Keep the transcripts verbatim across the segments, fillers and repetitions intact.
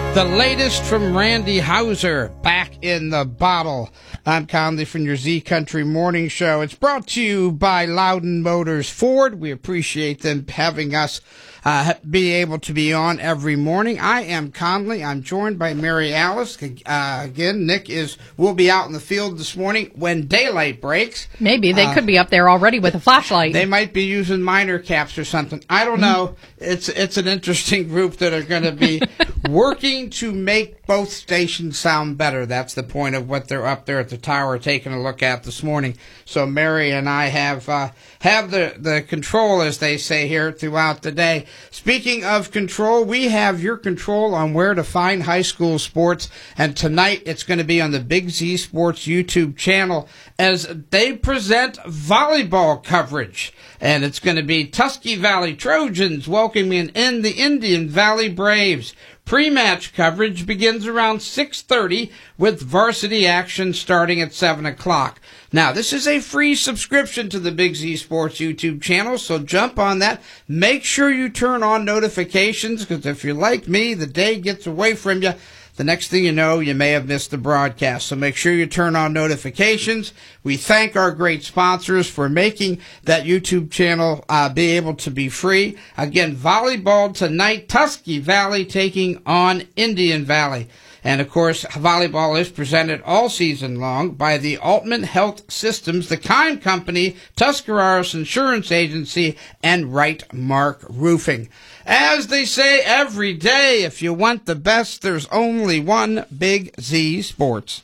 The latest from Randy Houser, back in the bottle. I'm Conley from your Z Country Morning Show. It's brought to you by Loudon Motors Ford. We appreciate them having us uh, be able to be on every morning. I am Conley. I'm joined by Mary Alice. Uh, again, Nick is will be out in the field this morning when daylight breaks. Maybe they uh, could be up there already with a flashlight. They might be using miner caps or something. I don't know. It's it's an interesting group that are going to be working to make both stations sound better. That's the point of what they're up there at the tower taking a look at this morning. So Mary and I have uh, have the, the control, as they say here, throughout the day. Speaking of control, we have your control on where to find high school sports. And tonight it's going to be on the Big Z Sports YouTube channel as they present volleyball coverage. And it's going to be Tusky Valley Trojans welcoming in the Indian Valley Braves. Pre-match coverage begins around six thirty with varsity action starting at seven o'clock. Now, this is a free subscription to the Big Z Sports YouTube channel, so jump on that. Make sure you turn on notifications, because if you're like me, the day gets away from you. The next thing you know, you may have missed the broadcast. So make sure you turn on notifications. We thank our great sponsors for making that YouTube channel uh, be able to be free. Again, volleyball tonight, Tusky Valley taking on Indian Valley. And, of course, volleyball is presented all season long by the Altman Health Systems, the Kime Company, Tuscarawas Insurance Agency, and Right Mark Roofing. As they say every day, if you want the best, there's only one Big Z Sports.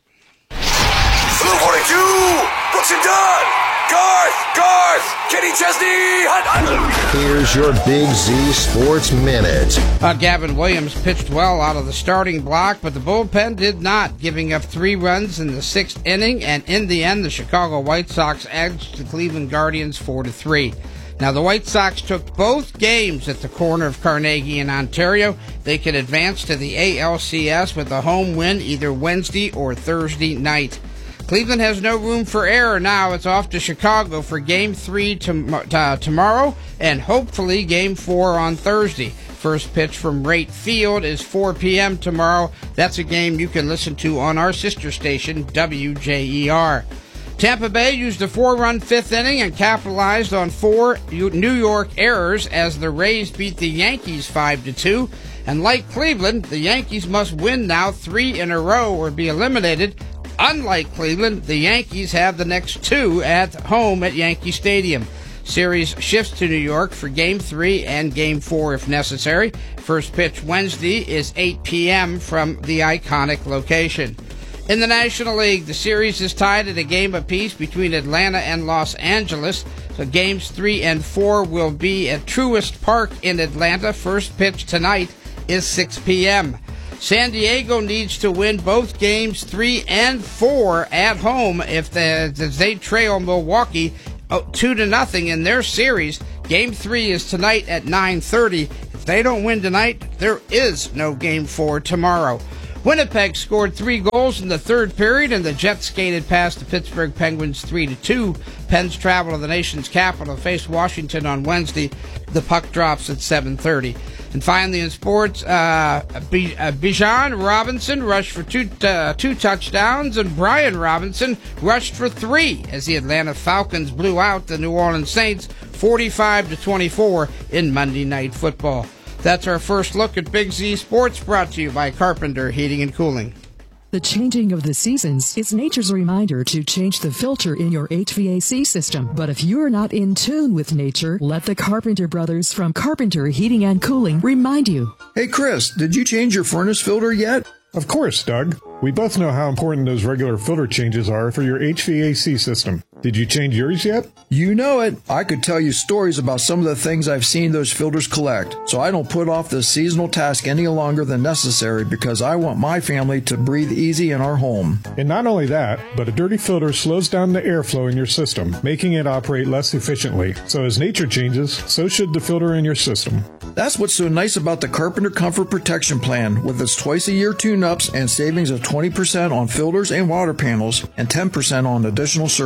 Blue forty-two, Brooks and Dunn, Garth, Garth, Kenny Chesney, Hunt, Hunt. Here's your Big Z Sports Minute. Uh, Gavin Williams pitched well out of the starting block, but the bullpen did not, giving up three runs in the sixth inning, and in the end, the Chicago White Sox edged the Cleveland Guardians four to three. Now, the White Sox took both games at the corner of Carnegie in Ontario. They could advance to the A L C S with a home win either Wednesday or Thursday night. Cleveland has no room for error now. It's off to Chicago for Game three to, uh, tomorrow and hopefully Game four on Thursday. First pitch from Rate Field is four p.m. tomorrow. That's a game you can listen to on our sister station, W J E R. Tampa Bay used a four-run fifth inning and capitalized on four New York errors as the Rays beat the Yankees five to two. And like Cleveland, the Yankees must win now three in a row or be eliminated. Unlike Cleveland, the Yankees have the next two at home at Yankee Stadium. Series shifts to New York for Game three and Game four if necessary. First pitch Wednesday is eight p.m. from the iconic location. In the National League, the series is tied at a game apiece between Atlanta and Los Angeles. So games three and four will be at Truist Park in Atlanta. First pitch tonight is six p.m. San Diego needs to win both games three and four at home if they, if they trail Milwaukee two to nothing in their series. Game three is tonight at nine thirty. If they don't win tonight, there is no game four tomorrow. Winnipeg scored three goals in the third period, and the Jets skated past the Pittsburgh Penguins three to two. Pens travel to the nation's capital to face Washington on Wednesday. The puck drops at seven thirty. And finally in sports, uh, B- uh, Bijan Robinson rushed for two, uh, two touchdowns, and Brian Robinson rushed for three as the Atlanta Falcons blew out the New Orleans Saints forty-five to twenty-four in Monday Night Football. That's our first look at Big Z Sports, brought to you by Carpenter Heating and Cooling. The changing of the seasons is nature's reminder to change the filter in your H V A C system. But if you're not in tune with nature, let the Carpenter brothers from Carpenter Heating and Cooling remind you. Hey, Chris, did you change your furnace filter yet? Of course, Doug. We both know how important those regular filter changes are for your H V A C system. Did you change yours yet? You know it. I could tell you stories about some of the things I've seen those filters collect, so I don't put off this seasonal task any longer than necessary because I want my family to breathe easy in our home. And not only that, but a dirty filter slows down the airflow in your system, making it operate less efficiently. So as nature changes, so should the filter in your system. That's what's so nice about the Carpenter Comfort Protection Plan, with its twice-a-year tune-ups and savings of twenty percent on filters and water panels and ten percent on additional service calls.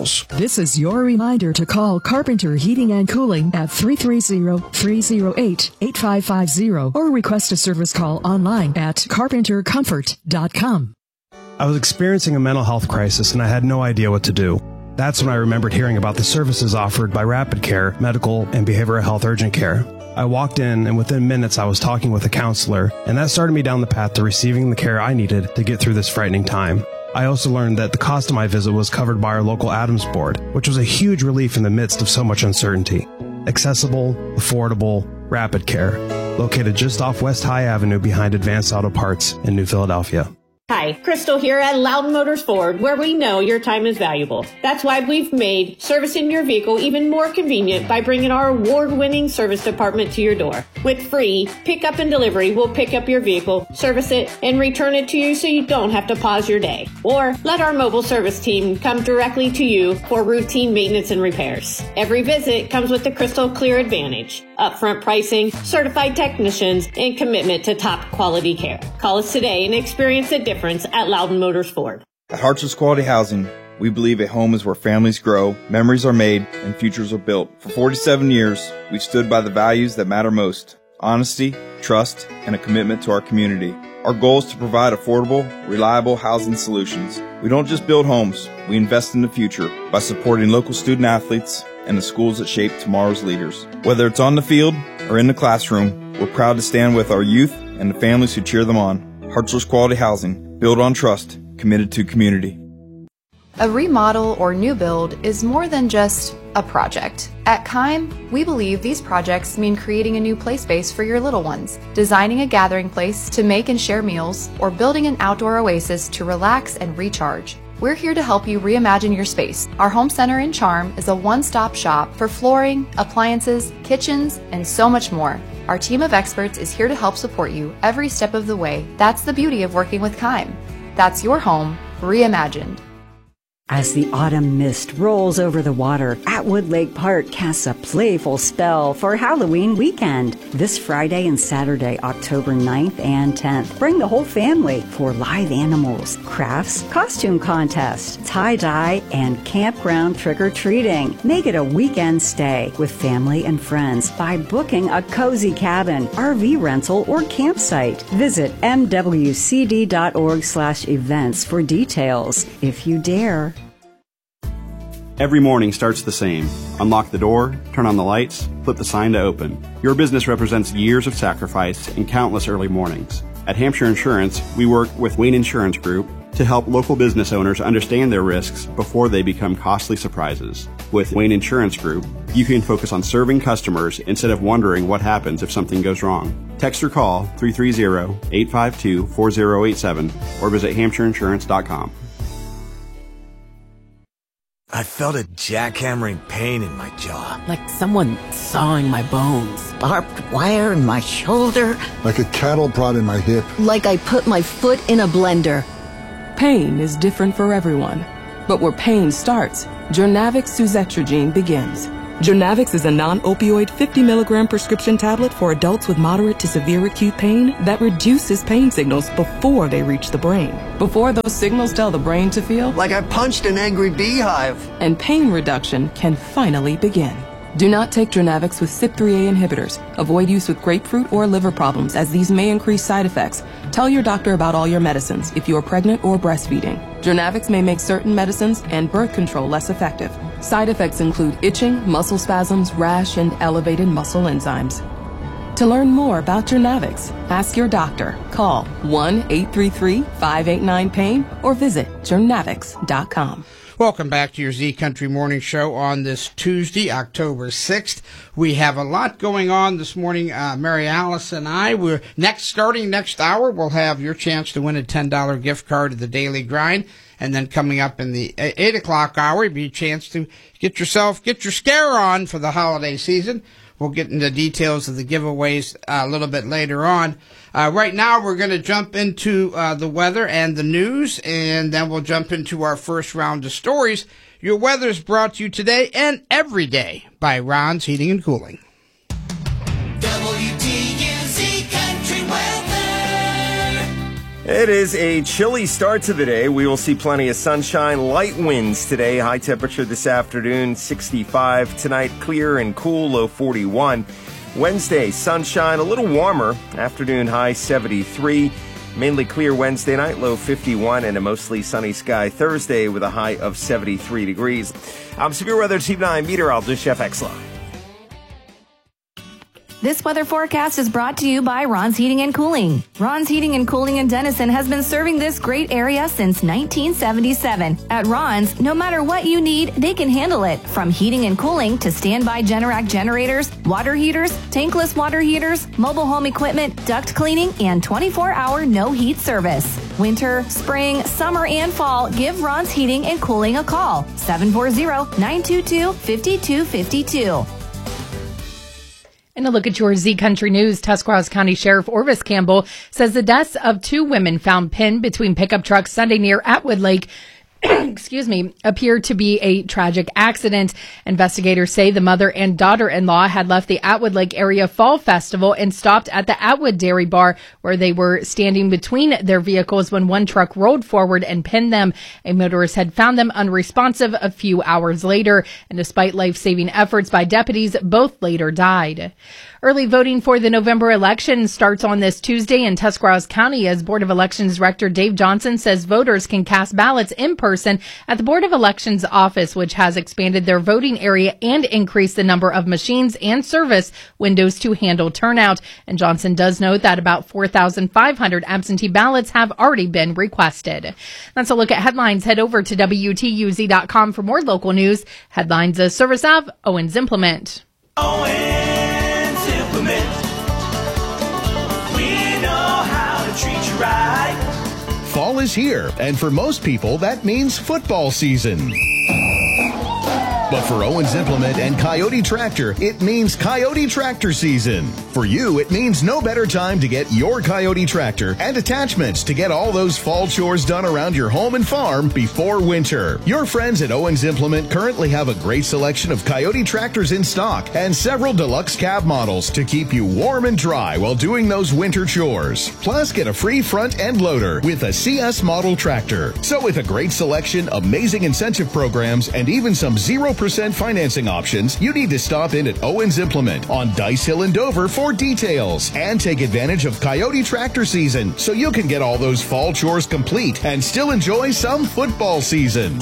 details. This is your reminder to call Carpenter Heating and Cooling at three three zero, three zero eight, eight five five zero or request a service call online at carpenter comfort dot com. I was experiencing a mental health crisis and I had no idea what to do. That's when I remembered hearing about the services offered by Rapid Care, Medical, and Behavioral Health Urgent Care. I walked in, and within minutes I was talking with a counselor, and that started me down the path to receiving the care I needed to get through this frightening time. I also learned that the cost of my visit was covered by our local Adams board, which was a huge relief in the midst of so much uncertainty. Accessible, affordable, Rapid Care, located just off West High Avenue behind Advanced Auto Parts in New Philadelphia. Hi, Crystal here at Loudon Motors Ford, where we know your time is valuable. That's why we've made servicing your vehicle even more convenient by bringing our award-winning service department to your door. With free pickup and delivery, we'll pick up your vehicle, service it, and return it to you so you don't have to pause your day. Or let our mobile service team come directly to you for routine maintenance and repairs. Every visit comes with the Crystal Clear Advantage, upfront pricing, certified technicians, and commitment to top quality care. Call us today and experience the difference at Loudon Motors Ford. At Hartsville's Quality Housing, we believe a home is where families grow, memories are made, and futures are built. For forty-seven years, we've stood by the values that matter most: honesty, trust, and a commitment to our community. Our goal is to provide affordable, reliable housing solutions. We don't just build homes, we invest in the future by supporting local student athletes and the schools that shape tomorrow's leaders. Whether it's on the field or in the classroom, we're proud to stand with our youth and the families who cheer them on. Hartsville's Quality Housing, built on trust, committed to community. A remodel or new build is more than just a project. At Keim, we believe these projects mean creating a new play space for your little ones, designing a gathering place to make and share meals, or building an outdoor oasis to relax and recharge. We're here to help you reimagine your space. Our home center in Charm is a one-stop shop for flooring, appliances, kitchens, and so much more. Our team of experts is here to help support you every step of the way. That's the beauty of working with Keim. That's your home reimagined. As the autumn mist rolls over the water, Atwood Lake Park casts a playful spell for Halloween weekend. This Friday and Saturday, October ninth and tenth. Bring the whole family for live animals, crafts, costume contests, tie-dye, and campground trick-or-treating. Make it a weekend stay with family and friends by booking a cozy cabin, R V rental, or campsite. Visit m w c d dot org slash events for details. If you dare. Every morning starts the same. Unlock the door, turn on the lights, flip the sign to open. Your business represents years of sacrifice and countless early mornings. At Hampshire Insurance, we work with Wayne Insurance Group to help local business owners understand their risks before they become costly surprises. With Wayne Insurance Group, you can focus on serving customers instead of wondering what happens if something goes wrong. Text or call three three zero, eight five two, four zero eight seven or visit hampshire insurance dot com. I felt a jackhammering pain in my jaw. Like someone sawing my bones. Barbed wire in my shoulder. Like a cattle prod in my hip. Like I put my foot in a blender. Pain is different for everyone. But where pain starts, Journavx suzetrigine begins. Journavx is a non-opioid fifty milligram prescription tablet for adults with moderate to severe acute pain that reduces pain signals before they reach the brain. Before those signals tell the brain to feel like I punched an angry beehive. And pain reduction can finally begin. Do not take Journavx with C Y P three A inhibitors. Avoid use with grapefruit or liver problems, as these may increase side effects. Tell your doctor about all your medicines if you are pregnant or breastfeeding. Journavx may make certain medicines and birth control less effective. Side effects include itching, muscle spasms, rash, and elevated muscle enzymes. To learn more about Journavx, ask your doctor. Call one eight three three, five eight nine, pain or visit journavx dot com. Welcome back to your Z Country Morning Show on this Tuesday, October sixth. We have a lot going on this morning. Uh, Mary Alice and I, we're next, starting next hour, we'll have your chance to win a ten dollar gift card to the Daily Grind. And then coming up in the eight o'clock hour, it'll be a chance to get yourself, get your scare on for the holiday season. We'll get into details of the giveaways uh, a little bit later on. Uh, right now, we're going to jump into uh, the weather and the news, and then we'll jump into our first round of stories. Your weather is brought to you today and every day by Ron's Heating and Cooling. W T U Z Country Weather. It is a chilly start to the day. We will see plenty of sunshine, light winds today. High temperature this afternoon, sixty-five. Tonight, clear and cool, low forty-one. Wednesday, sunshine, a little warmer. Afternoon high, seventy-three. Mainly clear Wednesday night, low fifty-one. And a mostly sunny sky Thursday with a high of seventy-three degrees. I'm Severe Weather Team nine meteorologist Jeff Exla. This weather forecast is brought to you by Ron's Heating and Cooling. Ron's Heating and Cooling in Denison has been serving this great area since nineteen seventy-seven. At Ron's, no matter what you need, they can handle it. From heating and cooling to standby Generac generators, water heaters, tankless water heaters, mobile home equipment, duct cleaning, and twenty-four hour no heat service. Winter, spring, summer, and fall, give Ron's Heating and Cooling a call. seven four zero, nine two two, five two five two. And a look at your Z Country News. Tuscarawas County Sheriff Orvis Campbell says the deaths of two women found pinned between pickup trucks Sunday near Atwood Lake excuse me, appear to be a tragic accident. Investigators say the mother and daughter-in-law had left the Atwood Lake Area Fall Festival and stopped at the Atwood Dairy Bar, where they were standing between their vehicles when one truck rolled forward and pinned them. A motorist had found them unresponsive a few hours later, and despite life-saving efforts by deputies, both later died. Early voting for the November election starts on this Tuesday in Tuscarawas County as Board of Elections Director Dave Johnson says voters can cast ballots in person at the Board of Elections office, which has expanded their voting area and increased the number of machines and service windows to handle turnout. And Johnson does note that about four thousand five hundred absentee ballots have already been requested. That's a look at headlines. Head over to W T U Z dot com for more local news. Headlines, a service of Owens Implement. Owens Implement. We know how to treat you right. Fall is here, and for most people, that means football season. But for Owens Implement and Coyote Tractor, it means Coyote Tractor season. For you, it means no better time to get your Coyote Tractor and attachments to get all those fall chores done around your home and farm before winter. Your friends at Owens Implement currently have a great selection of Coyote Tractors in stock and several deluxe cab models to keep you warm and dry while doing those winter chores. Plus, get a free front end loader with a C S model tractor. So with a great selection, amazing incentive programs, and even some zero percent financing options, you need to stop in at Owens Implement on Dice Hill in Dover for details and take advantage of Coyote Tractor season so you can get all those fall chores complete and still enjoy some football season.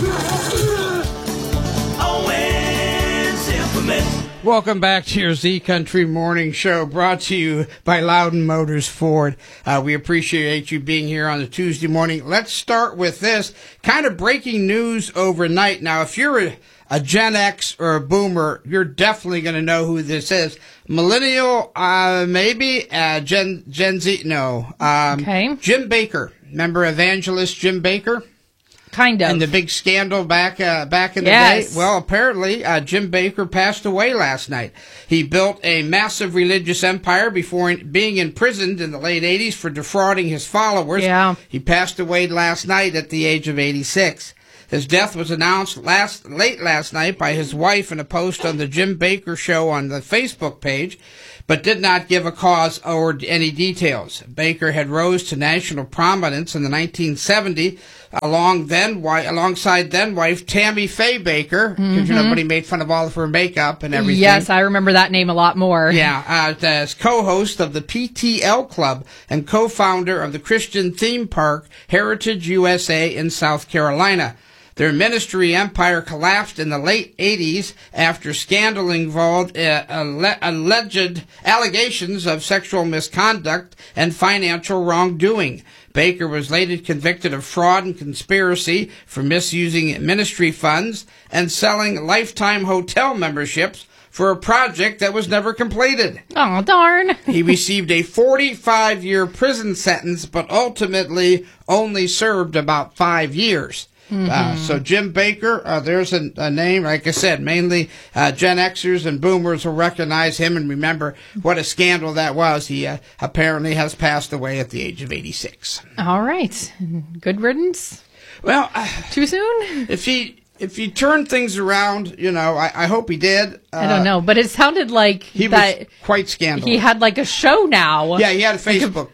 Owens Implement. Welcome back to your Z Country Morning Show, brought to you by Loudon Motors Ford. Uh, we appreciate you being here on the Tuesday morning. Let's start with this kind of breaking news overnight. Now, if you're a, a Gen X or a Boomer, you're definitely going to know who this is. Millennial, uh, maybe, uh, Gen Gen Z, no. Um, okay. Jim Baker. Remember evangelist Jim Baker? Kind of. And the big scandal back uh, back in the yes. day. Well, apparently, uh, Jim Baker passed away last night. He built a massive religious empire before in, being imprisoned in the late eighties for defrauding his followers. Yeah. He passed away last night at the age of eighty-six. His death was announced last late last night by his wife in a post on the Jim Baker Show on the Facebook page, but did not give a cause or any details. Baker had rose to national prominence in the nineteen seventies along then alongside then wife Tammy Faye Baker, because mm-hmm. you know everybody made fun of all of her makeup and everything. Yes, I remember that name a lot more. Yeah, uh, as co-host of the P T L Club and co-founder of the Christian theme park Heritage U S A in South Carolina. Their ministry empire collapsed in the late eighties after scandal involved uh, alle- alleged allegations of sexual misconduct and financial wrongdoing. Baker was later convicted of fraud and conspiracy for misusing ministry funds and selling lifetime hotel memberships for a project that was never completed. Oh, darn. He received a forty-five year prison sentence, but ultimately only served about five years. Mm-hmm. Uh, so Jim Baker, uh, there's a, a name, like I said, mainly uh, Gen Xers and Boomers will recognize him and remember what a scandal that was. He uh, apparently has passed away at the age of eighty-six. All right. Good riddance? Well, uh, too soon? If he... If he turned things around, you know, I, I hope he did. Uh, I don't know, but it sounded like he that was quite scandalous. He had like a show now. Yeah, he had a Facebook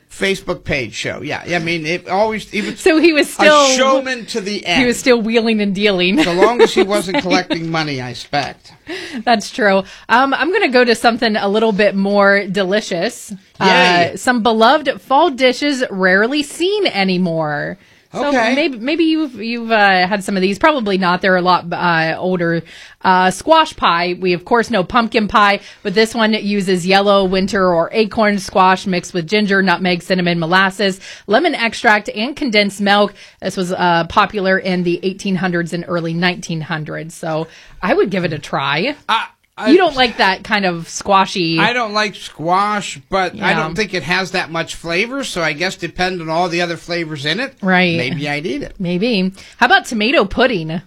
Facebook page show. Yeah, I mean, it always. He was so he was still a showman to the end. He was still wheeling and dealing. So long as he wasn't collecting money, I expect. That's true. Um, I'm going to go to something a little bit more delicious. Yay. Uh, some beloved fall dishes rarely seen anymore. So Okay. maybe maybe you've you've uh, had some of these. Probably not. They're a lot uh, older. Uh, squash pie. We of course know pumpkin pie, but this one uses yellow winter or acorn squash mixed with ginger, nutmeg, cinnamon, molasses, lemon extract, and condensed milk. This was uh, popular in the eighteen hundreds and early nineteen hundreds. So I would give it a try. I, I, you don't like that kind of squashy. I don't like squash, but I Yeah. don't think it has that much flavor. So I guess depending on all the other flavors in it, Right. maybe I'd eat it. Maybe. How about tomato pudding?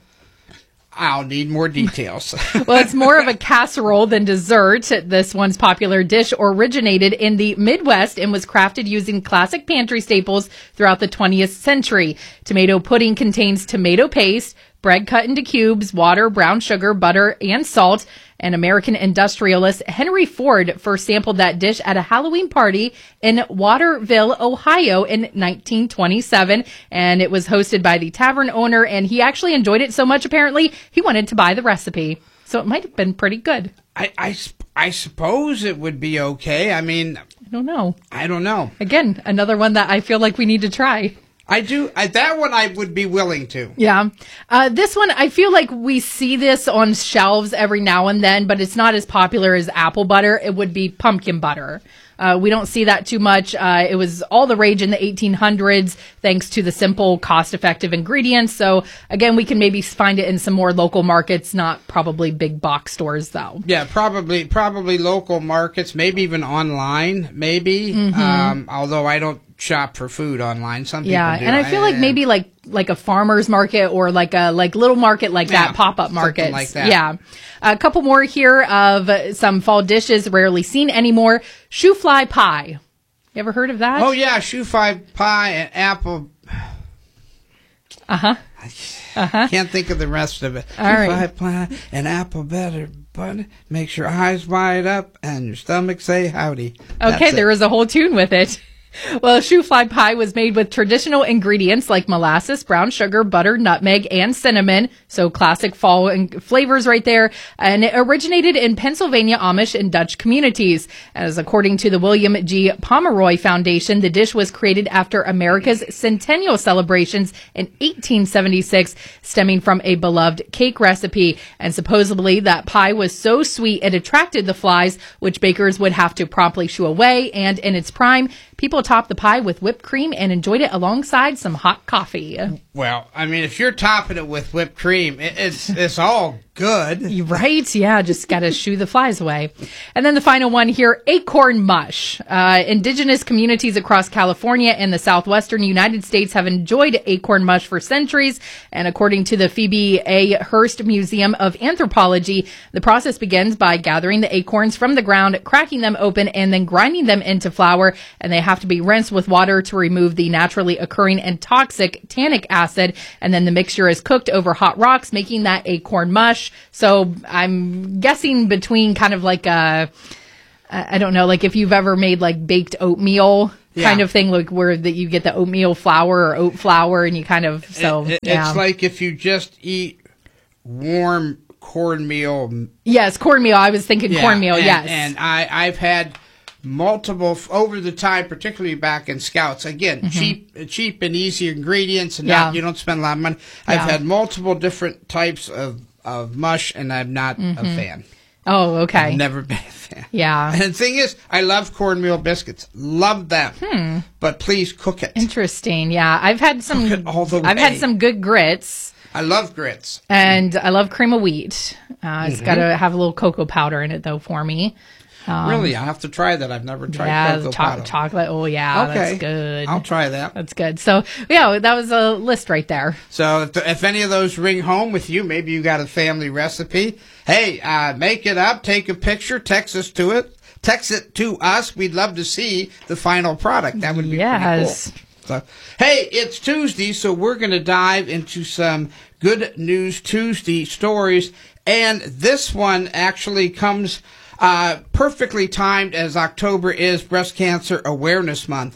I'll need more details. Well, it's more of a casserole than dessert. This one's popular dish originated in the Midwest and was crafted using classic pantry staples throughout the twentieth century. Tomato pudding contains tomato paste, bread cut into cubes, water, brown sugar, butter, and salt. And American industrialist Henry Ford first sampled that dish at a Halloween party in Waterville, Ohio in nineteen twenty-seven. And it was hosted by the tavern owner, and he actually enjoyed it so much, apparently, he wanted to buy the recipe. So it might have been pretty good. I, I, sp- I suppose it would be okay. I mean, I don't know. I don't know. Again, another one that I feel like we need to try. I do. I, that one I would be willing to. Yeah. Uh, this one, I feel like we see this on shelves every now and then, but it's not as popular as apple butter. It would be pumpkin butter. Uh, we don't see that too much. Uh, it was all the rage in the eighteen hundreds thanks to the simple, cost-effective ingredients. So, again, we can maybe find it in some more local markets, not probably big box stores, though. Yeah, probably probably local markets, maybe even online, maybe. Mhm. Um, although I don't shop for food online. Some people Yeah, do. and I feel like maybe like like a farmer's market or like a like little market like Yeah, that, pop-up something markets. like that. Yeah. A couple more here of some fall dishes rarely seen anymore. Shoe fly pie. You ever heard of that? Oh yeah, shoe fly pie and apple. Uh-huh. Uh-huh. Can't think of the rest of it. All shoe right. fly pie and apple better bun. Makes your eyes wide up and your stomach say howdy. Okay, That's there it. is a whole tune with it. Well, shoe fly pie was made with traditional ingredients like molasses, brown sugar, butter, nutmeg, and cinnamon. So classic fall in- flavors right there. And it originated in Pennsylvania, Amish, and Dutch communities. As according to the William G. Pomeroy Foundation, the dish was created after America's centennial celebrations in eighteen seventy-six, stemming from a beloved cake recipe. And supposedly that pie was so sweet it attracted the flies, which bakers would have to promptly shoo away. And in its prime, people topped the pie with whipped cream and enjoyed it alongside some hot coffee. Well, I mean, if you're topping it with whipped cream, it, it's it's all good. Right? Yeah, just got to shoo the flies away. And then the final one here, acorn mush. Uh, indigenous communities across California and the southwestern United States have enjoyed acorn mush for centuries. And according to the Phoebe A. Hearst Museum of Anthropology, the process begins by gathering the acorns from the ground, cracking them open, and then grinding them into flour. And they have to be rinsed with water to remove the naturally occurring and toxic tannic acid. And then the mixture is cooked over hot rocks, making that acorn mush. So I'm guessing between kind of like a, I don't know, like if you've ever made like baked oatmeal Yeah. kind of thing, like where that you get the oatmeal flour or oat flour and you kind of, so, It- it- yeah. It's like if you just eat warm cornmeal. Yes, cornmeal. I was thinking Yeah, cornmeal, and, yes. And I, I've had multiple over the time, particularly back in Scouts. Again, Mhm. cheap, cheap and easy ingredients, and Yeah. not, you don't spend a lot of money. I've Yeah. had multiple different types of, of mush, and I'm not a Mhm. fan. Oh, okay. I've never been a fan. Yeah. And the thing is, I love cornmeal biscuits. Love them. Hmm. But please cook it. Interesting. Yeah. I've had some, Cook it all the I've had way. some good grits. I love grits. And I love cream of wheat. Uh, It's Mhm. got to have a little cocoa powder in it, though, for me. Um, Really, I have to try that. I've never tried yeah, cocoa the cho- powder. chocolate. Oh, yeah, Okay. that's good. I'll try that. That's good. So, yeah, that was a list right there. So if, if any of those ring home with you, maybe you got a family recipe. Hey, uh, make it up, take a picture, text us to it, text it to us. We'd love to see the final product. That would be Yes. pretty cool. So, hey, it's Tuesday, so we're going to dive into some Good News Tuesday stories. And this one actually comes uh, perfectly timed as October is Breast Cancer Awareness Month.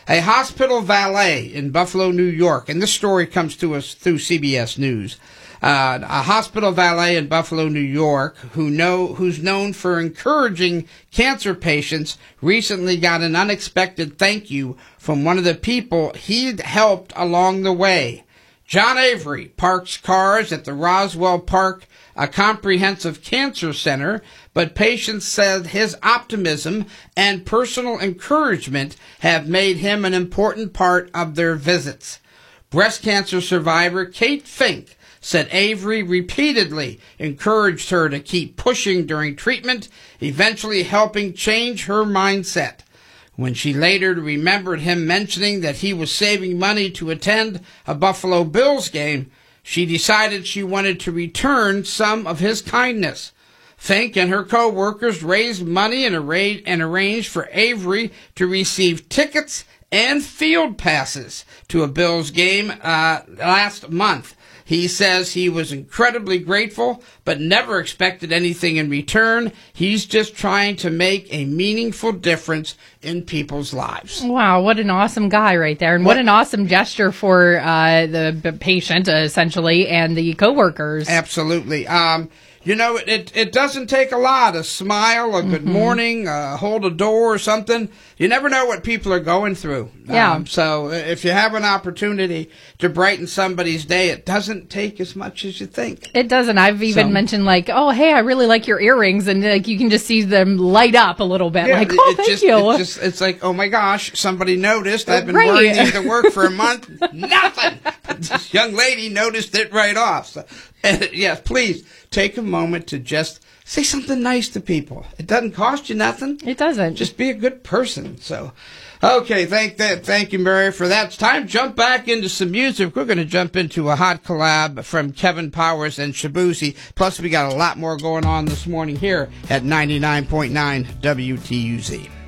A hospital valet in Buffalo, New York, and this story comes to us through C B S News. Uh, a hospital valet in Buffalo, New York, who know who's known for encouraging cancer patients, recently got an unexpected thank you from one of the people he'd helped along the way. John Avery parks cars at the Roswell Park, a comprehensive cancer center, but patients said his optimism and personal encouragement have made him an important part of their visits. Breast cancer survivor Kate Fink said Avery repeatedly encouraged her to keep pushing during treatment, eventually helping change her mindset. When she later remembered him mentioning that he was saving money to attend a Buffalo Bills game, she decided she wanted to return some of his kindness. Fink and her co-workers raised money and arranged for Avery to receive tickets and field passes to a Bills game uh, last month. He says he was incredibly grateful, but never expected anything in return. He's just trying to make a meaningful difference in people's lives. Wow, what an awesome guy right there. And what, what an awesome gesture for uh, the patient, uh, essentially, and the coworkers. Absolutely. Um, you know, it, it doesn't take a lot. A smile, a good mm-hmm. morning, uh, hold a door or something. You never know what people are going through. Yeah. Um, so if you have an opportunity to brighten somebody's day, it doesn't take as much as you think. It doesn't. I've even so, mentioned like, oh, hey, I really like your earrings. And like you can just see them light up a little bit. Yeah, like, oh, it thank just, you. It just, it's like, oh my gosh, somebody noticed. I've been right. wearing these to work for a month. Nothing. But this young lady noticed it right off. So, and yes, please take a moment to just say something nice to people. It doesn't cost you nothing. It doesn't. Just be a good person. So, okay, thank that, thank you, Mary, for that. It's time to jump back into some music. We're going to jump into a hot collab from Kevin Powers and Shabuzi. Plus, we got a lot more going on this morning here at ninety-nine point nine W T U Z.